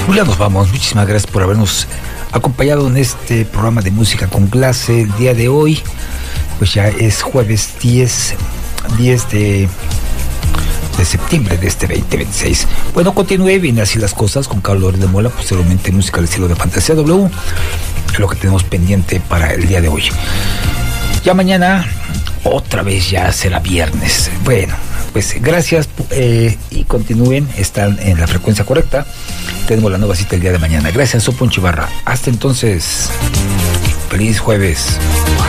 Pues ya nos vamos. Muchísimas gracias por habernos acompañado en este programa de música con clase el día de hoy. Pues ya es jueves 10 de septiembre de este 2026. Bueno, continúe, viene así las cosas con Carlos Loret de Mola, posteriormente música al estilo de Fantasía W, lo que tenemos pendiente para el día de hoy. Ya mañana, otra vez ya será viernes. Bueno, pues gracias y continúen, están en la frecuencia correcta. Tenemos la nueva cita el día de mañana. Gracias, soy Poncho Ibarra. Hasta entonces, feliz jueves.